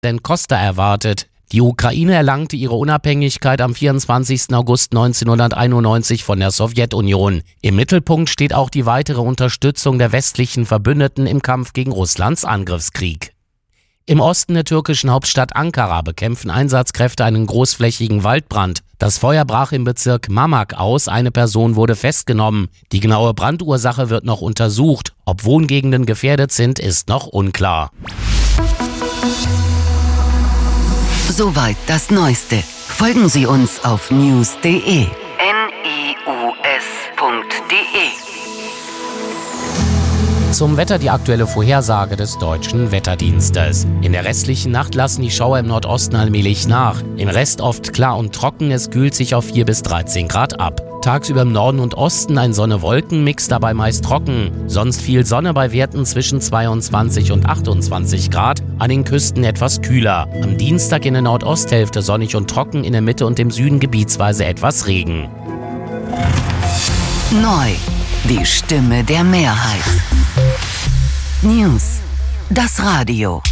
Präsident Costa erwartet. Die Ukraine erlangte ihre Unabhängigkeit am 24. August 1991 von der Sowjetunion. Im Mittelpunkt steht auch die weitere Unterstützung der westlichen Verbündeten im Kampf gegen Russlands Angriffskrieg. Im Osten der türkischen Hauptstadt Ankara bekämpfen Einsatzkräfte einen großflächigen Waldbrand. Das Feuer brach im Bezirk Mamak aus, eine Person wurde festgenommen. Die genaue Brandursache wird noch untersucht. Ob Wohngegenden gefährdet sind, ist noch unklar. Soweit das Neueste. Folgen Sie uns auf news.de. Zum Wetter die aktuelle Vorhersage des Deutschen Wetterdienstes. In der restlichen Nacht lassen die Schauer im Nordosten allmählich nach. Im Rest oft klar und trocken, es kühlt sich auf 4 bis 13 Grad ab. Tagsüber im Norden und Osten ein Sonne-Wolken-Mix, dabei meist trocken. Sonst viel Sonne bei Werten zwischen 22 und 28 Grad, an den Küsten etwas kühler. Am Dienstag in der Nordosthälfte sonnig und trocken, in der Mitte und im Süden gebietsweise etwas Regen. Neu, die Stimme der Mehrheit. News, das Radio.